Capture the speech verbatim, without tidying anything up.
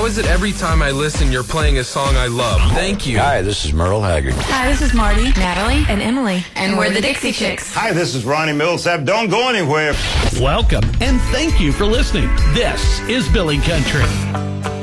is it every time I listen, you're playing a song I love? Thank you. Hi, this is Merle Haggard. Hi, this is Marty, Natalie, and Emily. And we're the Dixie Chicks. Hi, this is Ronnie Millsap. Don't go anywhere. Welcome, and thank you for listening. This is Billy Country.